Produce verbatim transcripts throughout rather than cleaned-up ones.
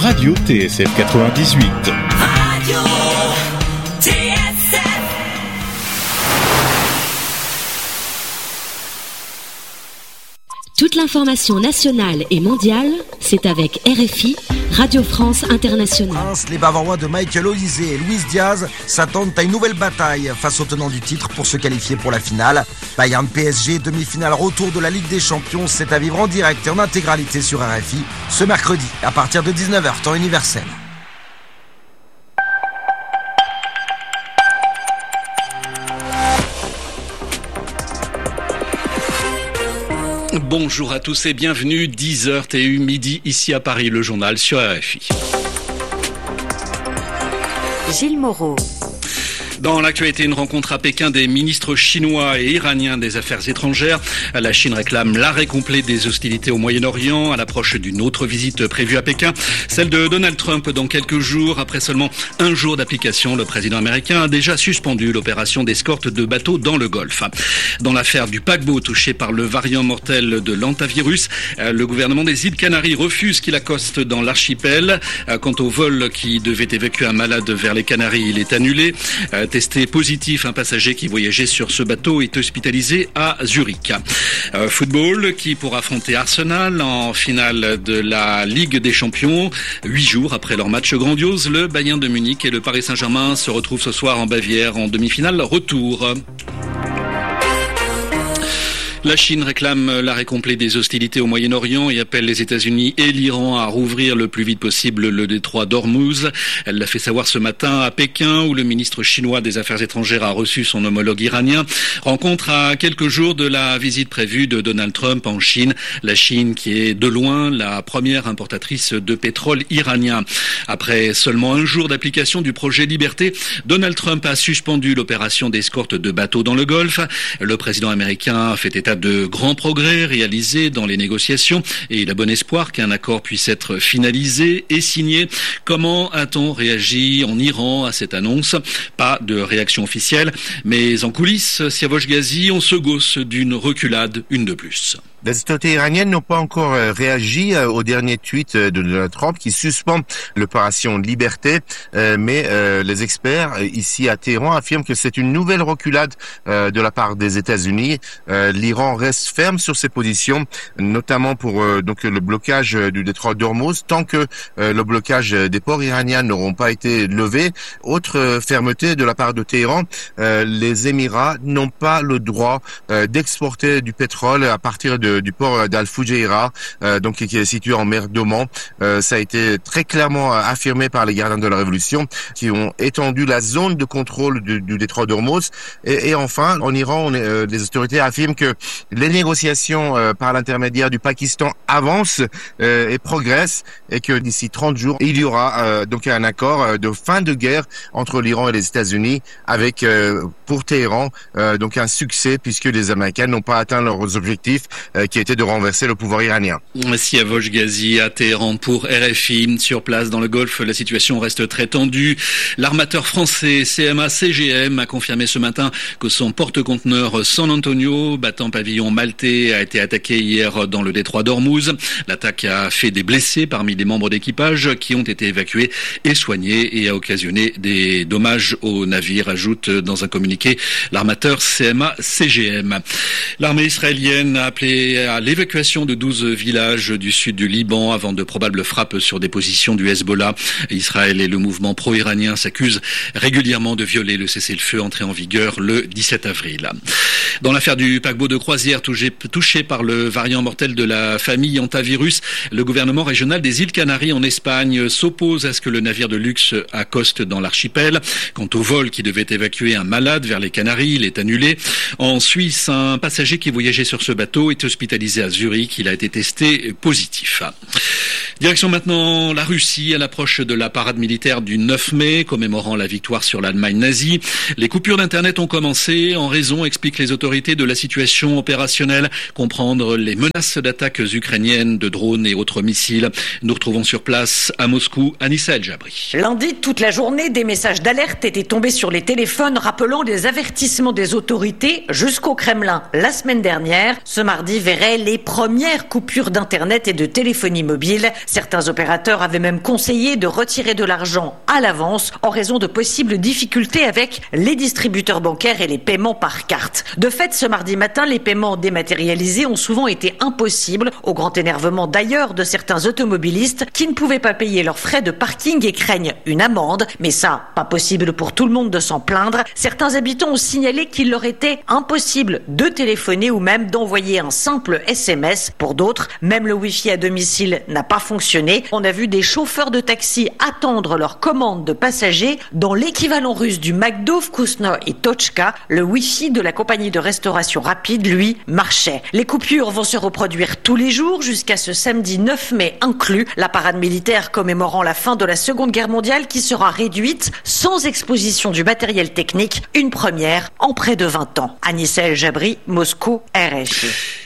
Radio T S F quatre-vingt-dix-huit. Radio T S F. Toute l'information nationale et mondiale, c'est avec R F I, Radio France Internationale. Les Bavarois de Michael Olise et Luis Diaz s'attendent à une nouvelle bataille face aux tenants du titre pour se qualifier pour la finale. Bayern P S G, demi-finale retour de la Ligue des Champions, c'est à vivre en direct et en intégralité sur R F I ce mercredi à partir de dix-neuf heures temps universel. Bonjour à tous et bienvenue, dix heures T U midi ici à Paris, le journal sur R F I. Gilles Moreau. Dans l'actualité, une rencontre à Pékin des ministres chinois et iraniens des Affaires étrangères. La Chine réclame l'arrêt complet des hostilités au Moyen-Orient à l'approche d'une autre visite prévue à Pékin, celle de Donald Trump dans quelques jours. Après seulement un jour d'application, le président américain a déjà suspendu l'opération d'escorte de bateaux dans le Golfe. Dans l'affaire du paquebot touché par le variant mortel de l'hantavirus, le gouvernement des îles Canaries refuse qu'il accoste dans l'archipel. Quant au vol qui devait évacuer un malade vers les Canaries, il est annulé. Testé positif, un passager qui voyageait sur ce bateau est hospitalisé à Zurich. Euh, football qui pour affronter Arsenal en finale de la Ligue des Champions. Huit jours après leur match grandiose, le Bayern de Munich et le Paris Saint-Germain se retrouvent ce soir en Bavière en demi-finale retour. La Chine réclame l'arrêt complet des hostilités au Moyen-Orient et appelle les États-Unis et l'Iran à rouvrir le plus vite possible le détroit d'Ormuz. Elle l'a fait savoir ce matin à Pékin, où le ministre chinois des Affaires étrangères a reçu son homologue iranien. Rencontre à quelques jours de la visite prévue de Donald Trump en Chine. La Chine qui est de loin la première importatrice de pétrole iranien. Après seulement un jour d'application du projet Liberté, Donald Trump a suspendu l'opération d'escorte de bateaux dans le Golfe. Le président américain fait état de grands progrès réalisés dans les négociations et il a bon espoir qu'un accord puisse être finalisé et signé. Comment a-t-on réagi en Iran à cette annonce? Pas de réaction officielle, mais en coulisses, Siavosh Ghazi, on se gausse d'une reculade, une de plus. Les autorités iraniennes n'ont pas encore réagi au dernier tweet de Donald Trump qui suspend l'opération Liberté, mais les experts ici à Téhéran affirment que c'est une nouvelle reculade de la part des États-Unis. L'Iran reste ferme sur ses positions, notamment pour donc le blocage du détroit d'Ormuz, tant que le blocage des ports iraniens n'auront pas été levés. Autre fermeté de la part de Téhéran, les Émirats n'ont pas le droit d'exporter du pétrole à partir de du port d'Al-Fujairah, euh, donc qui est situé en mer d'Oman. Euh, ça a été très clairement affirmé par les gardiens de la Révolution, qui ont étendu la zone de contrôle du, du détroit d'Ormuz. Et, et enfin, en Iran, on est, euh, les autorités affirment que les négociations euh, par l'intermédiaire du Pakistan avancent euh, et progressent, et que d'ici trente jours, il y aura euh, donc un accord de fin de guerre entre l'Iran et les États-Unis, avec euh, pour Téhéran euh, donc un succès, puisque les Américains n'ont pas atteint leurs objectifs qui était de renverser le pouvoir iranien. Siavosh Ghazi à Téhéran pour R F I. Sur place dans le Golfe, la situation reste très tendue. L'armateur français C M A C G M a confirmé ce matin que son porte-conteneur San Antonio, battant pavillon maltais, a été attaqué hier dans le détroit d'Ormuz. L'attaque a fait des blessés parmi les membres d'équipage qui ont été évacués et soignés et a occasionné des dommages au navire, ajoute dans un communiqué l'armateur C M A C G M. L'armée israélienne a appelé à l'évacuation de douze villages du sud du Liban avant de probables frappes sur des positions du Hezbollah. Israël et le mouvement pro-iranien s'accusent régulièrement de violer le cessez-le-feu entré en vigueur le dix-sept avril. Dans l'affaire du paquebot de croisière touché, touché par le variant mortel de la famille hantavirus, le gouvernement régional des îles Canaries en Espagne s'oppose à ce que le navire de luxe accoste dans l'archipel. Quant au vol qui devait évacuer un malade vers les Canaries, il est annulé. En Suisse, un passager qui voyageait sur ce bateau est hospitalisé à Zurich. Il a été testé positif. Direction maintenant la Russie à l'approche de la parade militaire du neuf mai, commémorant la victoire sur l'Allemagne nazie. Les coupures d'internet ont commencé en raison, expliquent les autorités, de la situation opérationnelle, comprendre les menaces d'attaques ukrainiennes de drones et autres missiles. Nous retrouvons sur place à Moscou Anissa El Jabri. Lundi, toute la journée, des messages d'alerte étaient tombés sur les téléphones rappelant les avertissements des autorités jusqu'au Kremlin. La semaine dernière, ce mardi verrait les premières coupures d'internet et de téléphonie mobile Certains opérateurs avaient même conseillé de retirer de l'argent à l'avance en raison de possibles difficultés avec les distributeurs bancaires et les paiements par carte. De fait, ce mardi matin, les paiements dématérialisés ont souvent été impossibles, au grand énervement d'ailleurs de certains automobilistes qui ne pouvaient pas payer leurs frais de parking et craignent une amende. Mais ça, pas possible pour tout le monde de s'en plaindre. Certains habitants ont signalé qu'il leur était impossible de téléphoner ou même d'envoyer un simple S M S. Pour d'autres, même le Wi-Fi à domicile n'a pas fonctionné. On a vu des chauffeurs de taxi attendre leur commande de passagers dans l'équivalent russe du McDo, Vkusno et Tochka. Le Wi-Fi de la compagnie de restauration rapide, lui, marchait. Les coupures vont se reproduire tous les jours jusqu'à ce samedi neuf mai inclus. La parade militaire commémorant la fin de la Seconde Guerre mondiale qui sera réduite sans exposition du matériel technique, une première en près de vingt ans. Anissel Jabri, Moscou, R F I.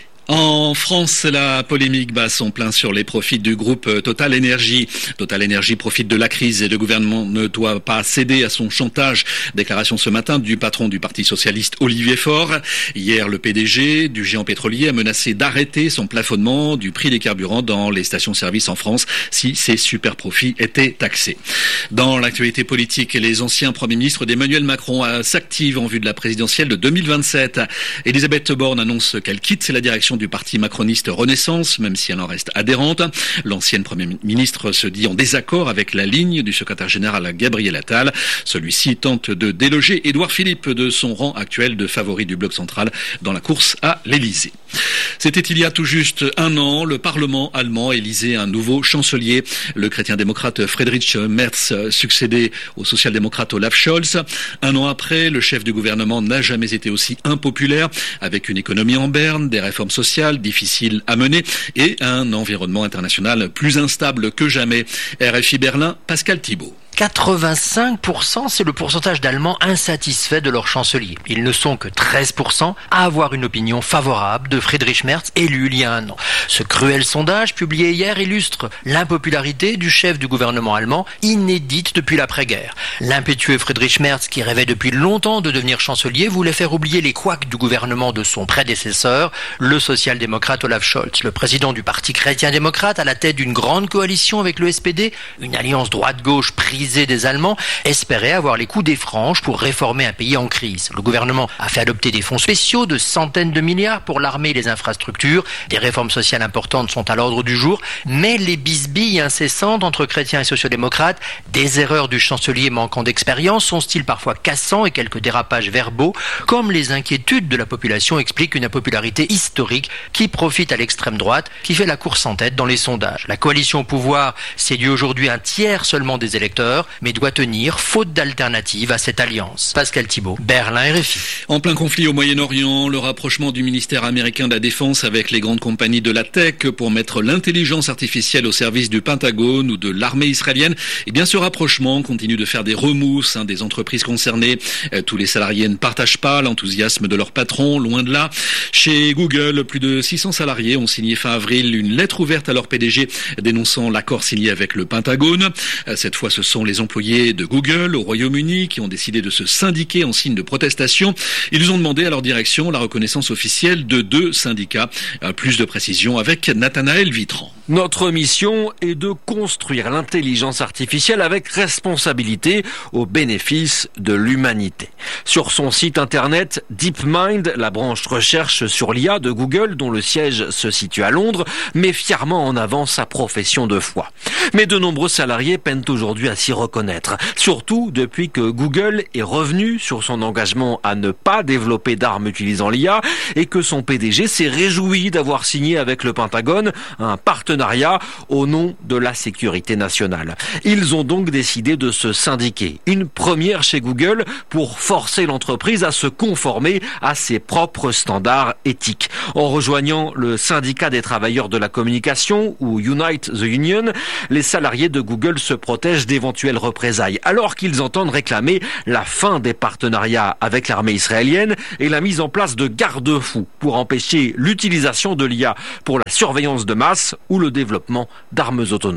En France, la polémique bat son plein sur les profits du groupe Total Énergie. Total Énergie profite de la crise et le gouvernement ne doit pas céder à son chantage. Déclaration ce matin du patron du Parti socialiste Olivier Faure. Hier, le P D G du géant pétrolier a menacé d'arrêter son plafonnement du prix des carburants dans les stations-service en France si ces super profits étaient taxés. Dans l'actualité politique, les anciens premiers ministres d'Emmanuel Macron s'activent en vue de la présidentielle de deux mille vingt-sept. Elisabeth Borne annonce qu'elle quitte la direction du parti macroniste Renaissance, même si elle en reste adhérente. L'ancienne première ministre se dit en désaccord avec la ligne du secrétaire général Gabriel Attal. Celui-ci tente de déloger Édouard Philippe de son rang actuel de favori du bloc central dans la course à l'Élysée. C'était il y a tout juste un an, le Parlement allemand élisait un nouveau chancelier. Le chrétien-démocrate Friedrich Merz succédait au social-démocrate Olaf Scholz. Un an après, le chef du gouvernement n'a jamais été aussi impopulaire, avec une économie en berne, des réformes sociales difficiles à mener et un environnement international plus instable que jamais. R F I Berlin, Pascal Thibault. quatre-vingt-cinq pour cent, c'est le pourcentage d'Allemands insatisfaits de leur chancelier. Ils ne sont que treize pour cent à avoir une opinion favorable de Friedrich Merz, élu il y a un an. Ce cruel sondage, publié hier, illustre l'impopularité du chef du gouvernement allemand, inédite depuis l'après-guerre. L'impétueux Friedrich Merz, qui rêvait depuis longtemps de devenir chancelier, voulait faire oublier les couacs du gouvernement de son prédécesseur, le social-démocrate Olaf Scholz, le président du parti chrétien-démocrate, à la tête d'une grande coalition avec le S P D, une alliance droite-gauche prise des Allemands, espéraient avoir les coups des franges pour réformer un pays en crise. Le gouvernement a fait adopter des fonds spéciaux de centaines de milliards pour l'armée et les infrastructures. Des réformes sociales importantes sont à l'ordre du jour, mais les bisbilles incessantes entre chrétiens et sociodémocrates, des erreurs du chancelier manquant d'expérience, son style parfois cassant et quelques dérapages verbaux, comme les inquiétudes de la population expliquent une impopularité historique qui profite à l'extrême droite, qui fait la course en tête dans les sondages. La coalition au pouvoir séduit aujourd'hui un tiers seulement des électeurs, mais doit tenir, faute d'alternative à cette alliance. Pascal Thibault, Berlin, R F I. En plein conflit au Moyen-Orient, le rapprochement du ministère américain de la Défense avec les grandes compagnies de la tech pour mettre l'intelligence artificielle au service du Pentagone ou de l'armée israélienne, eh bien ce rapprochement continue de faire des remousses hein, des entreprises concernées. Euh, tous les salariés ne partagent pas l'enthousiasme de leur patron, loin de là. Chez Google, plus de six cents salariés ont signé fin avril une lettre ouverte à leur P D G dénonçant l'accord signé avec le Pentagone. Euh, cette fois, ce sont les employés de Google au Royaume-Uni qui ont décidé de se syndiquer en signe de protestation. Ils ont demandé à leur direction la reconnaissance officielle de deux syndicats. Plus de précisions avec Nathanaël Vitran. Notre mission est de construire l'intelligence artificielle avec responsabilité au bénéfice de l'humanité. Sur son site internet, DeepMind, la branche recherche sur l'I A de Google, dont le siège se situe à Londres, met fièrement en avant sa profession de foi. Mais de nombreux salariés peinent aujourd'hui à s'y reconnaître, surtout depuis que Google est revenu sur son engagement à ne pas développer d'armes utilisant l'I A et que son P D G s'est réjoui d'avoir signé avec le Pentagone un partenariat au nom de la sécurité nationale. Ils ont donc décidé de se syndiquer, une première chez Google pour forcer l'entreprise à se conformer à ses propres standards éthiques. En rejoignant le syndicat des travailleurs de la communication ou Unite the Union, les salariés de Google se protègent d'éventuelles représailles, alors qu'ils entendent réclamer la fin des partenariats avec l'armée israélienne et la mise en place de garde-fous pour empêcher l'utilisation de l'I A pour la surveillance de masse ou le développement d'armes autonomes.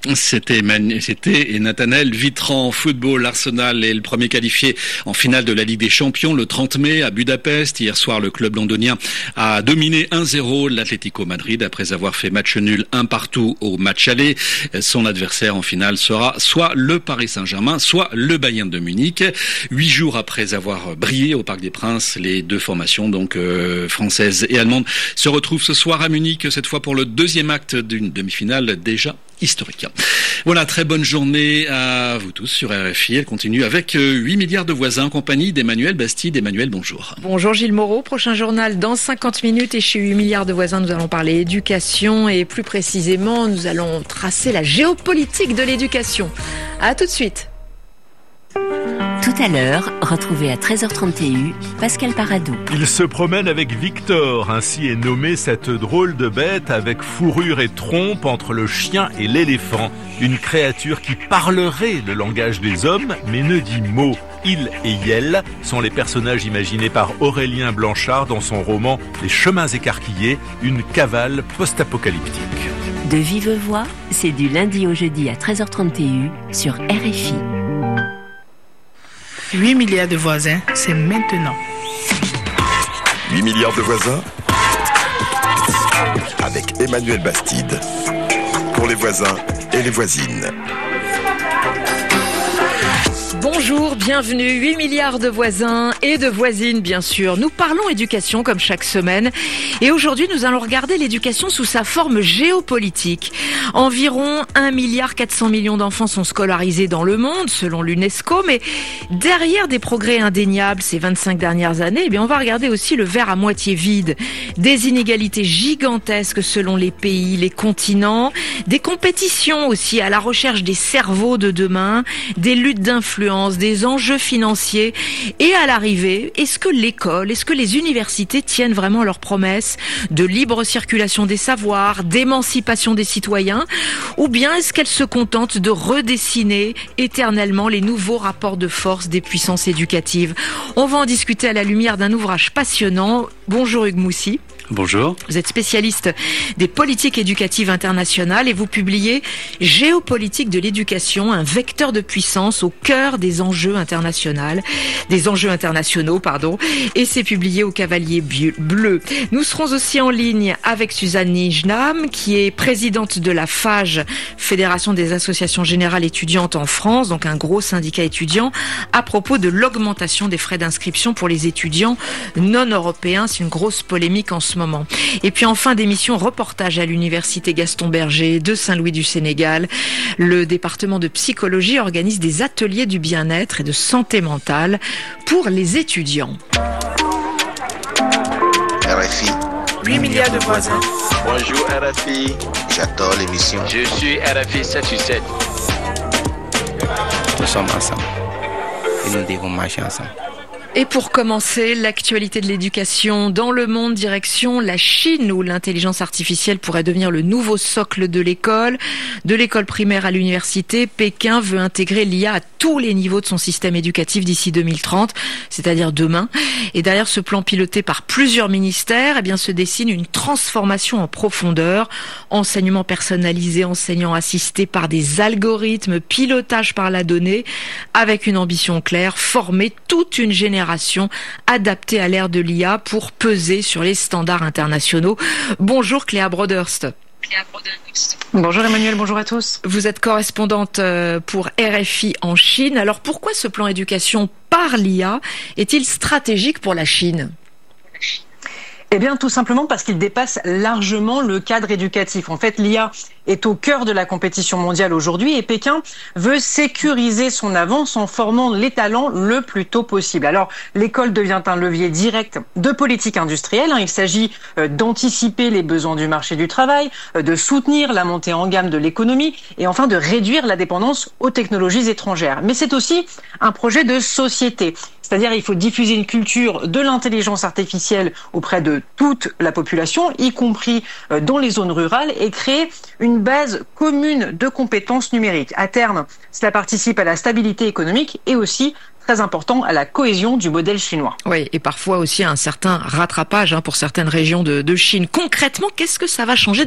C'était, Man... C'était et Nathanaël Vitran. Football, l'Arsenal est le premier qualifié en finale de la Ligue des Champions le trente mai à Budapest. Hier soir, le club londonien a dominé un zéro l'Atlético Madrid après avoir fait match nul un partout au match aller. Son adversaire en finale sera soit le Paris Saint-Germain, soit le Bayern de Munich. Huit jours après avoir brillé au Parc des Princes, les deux formations, donc euh, françaises et allemandes, se retrouvent ce soir à Munich, cette fois pour le deuxième acte d'une demi-finale déjà historique. Voilà, très bonne journée à vous tous sur R F I. Elle continue avec huit milliards de voisins en compagnie d'Emmanuel Bastide. Emmanuel, bonjour. Bonjour Gilles Moreau. Prochain journal dans cinquante minutes et chez huit milliards de voisins, nous allons parler éducation et plus précisément, nous allons tracer la géopolitique de l'éducation. À tout de suite. Tout à l'heure, retrouvez à treize heures trente Pascal Paradou. Il se promène avec Victor, ainsi est nommée cette drôle de bête avec fourrure et trompe entre le chien et l'éléphant. Une créature qui parlerait le langage des hommes, mais ne dit mot. Il et Yel sont les personnages imaginés par Aurélien Blanchard dans son roman Les Chemins écarquillés, une cavale post-apocalyptique. De vive voix, c'est du lundi au jeudi à treize heures trente sur R F I. huit milliards de voisins, c'est maintenant. huit milliards de voisins avec Emmanuel Bastide. Pour les voisins et les voisines. Bonjour, bienvenue, huit milliards de voisins et de voisines bien sûr. Nous parlons éducation comme chaque semaine et aujourd'hui nous allons regarder l'éducation sous sa forme géopolitique. Environ un milliard quatre cents millions d'enfants sont scolarisés dans le monde selon l'UNESCO, mais derrière des progrès indéniables ces vingt-cinq dernières années, eh bien on va regarder aussi le verre à moitié vide. Des inégalités gigantesques selon les pays, les continents, des compétitions aussi à la recherche des cerveaux de demain, des luttes d'influence, des enjeux financiers et à l'arrivée, est-ce que l'école, est-ce que les universités tiennent vraiment leurs promesses de libre circulation des savoirs, d'émancipation des citoyens, ou bien est-ce qu'elles se contentent de redessiner éternellement les nouveaux rapports de force des puissances éducatives? On va en discuter à la lumière d'un ouvrage passionnant. Bonjour Hugues Moussy. Bonjour. Vous êtes spécialiste des politiques éducatives internationales et vous publiez Géopolitique de l'éducation, un vecteur de puissance au cœur des enjeux internationaux, des enjeux internationaux, pardon, et c'est publié au Cavalier Bleu. Nous serons aussi en ligne avec Suzanne Nijnam, qui est présidente de la FAGE, Fédération des associations générales étudiantes en France, donc un gros syndicat étudiant, à propos de l'augmentation des frais d'inscription pour les étudiants non européens. C'est une grosse polémique en ce moment. Et puis en fin d'émission, reportage à l'université Gaston Berger de Saint-Louis du Sénégal. Le département de psychologie organise des ateliers du bien-être et de santé mentale pour les étudiants. R F I. huit milliards de voisins. Bonjour R F I. J'adore l'émission. Je suis R F I sept sur sept. Nous sommes ensemble et nous devons marcher ensemble. Et pour commencer, l'actualité de l'éducation dans le monde, direction la Chine, où l'intelligence artificielle pourrait devenir le nouveau socle de l'école. De l'école primaire à l'université, Pékin veut intégrer l'I A à tous les niveaux de son système éducatif d'ici deux mille trente, c'est-à-dire demain. Et derrière ce plan piloté par plusieurs ministères, eh bien, se dessine une transformation en profondeur. Enseignement personnalisé, enseignant assisté par des algorithmes, pilotage par la donnée, avec une ambition claire, former toute une génération adaptée à l'ère de l'I A pour peser sur les standards internationaux. Bonjour Cléa Broderst. Bonjour Emmanuel, bonjour à tous. Vous êtes correspondante pour R F I en Chine. Alors pourquoi ce plan éducation par l'I A est-il stratégique pour la Chine ? Eh bien, tout simplement parce qu'il dépasse largement le cadre éducatif. En fait, l'I A est au cœur de la compétition mondiale aujourd'hui et Pékin veut sécuriser son avance en formant les talents le plus tôt possible. Alors, l'école devient un levier direct de politique industrielle. Il s'agit d'anticiper les besoins du marché du travail, de soutenir la montée en gamme de l'économie et enfin de réduire la dépendance aux technologies étrangères. Mais c'est aussi un projet de société. C'est-à-dire il faut diffuser une culture de l'intelligence artificielle auprès de toute la population, y compris dans les zones rurales, et créer une base commune de compétences numériques. À terme, cela participe à la stabilité économique et aussi, très important, à la cohésion du modèle chinois. Oui, et parfois aussi à un certain rattrapage hein, pour certaines régions de, de Chine. Concrètement, qu'est-ce que ça va changer